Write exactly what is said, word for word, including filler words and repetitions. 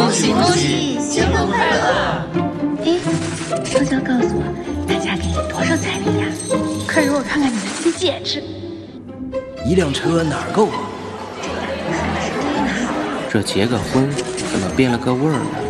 恭喜恭喜，新婚快乐！ 哎，悄悄告诉我，大家给你多少彩礼呀？可以给我看看你的金戒指。 一辆车哪儿够啊？ 这结个婚怎么变了个味儿呢？